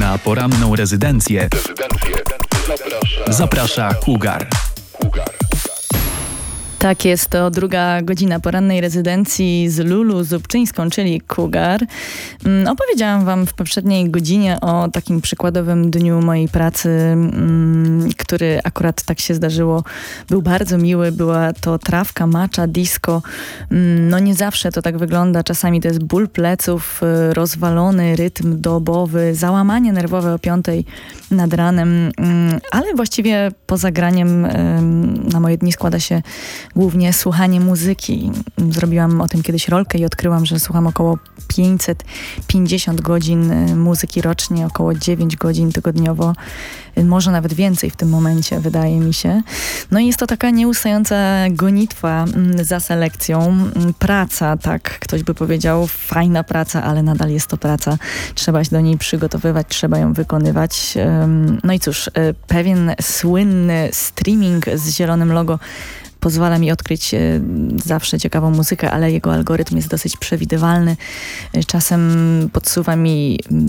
Na poranną rezydencję zaprasza Cougar. Tak jest, to druga godzina porannej rezydencji z Lulu Zubczyńską, czyli Cougar. Opowiedziałam wam w poprzedniej godzinie o takim przykładowym dniu mojej pracy, który akurat tak się zdarzyło. Był bardzo miły, była to trawka, matcha, disco. No nie zawsze to tak wygląda, czasami to jest ból pleców, rozwalony rytm dobowy, załamanie nerwowe o 5 nad ranem, ale właściwie poza graniem na moje dni składa się głównie słuchanie muzyki. Zrobiłam o tym kiedyś rolkę i odkryłam, że słucham około 550 godzin muzyki rocznie, około 9 godzin tygodniowo. Może nawet więcej w tym momencie, wydaje mi się. No i jest to taka nieustająca gonitwa za selekcją. Praca, tak ktoś by powiedział, fajna praca, ale nadal jest to praca. Trzeba się do niej przygotowywać, trzeba ją wykonywać. No i cóż, pewien słynny streaming z zielonym logo pozwala mi odkryć zawsze ciekawą muzykę, ale jego algorytm jest dosyć przewidywalny. Czasem podsuwa mi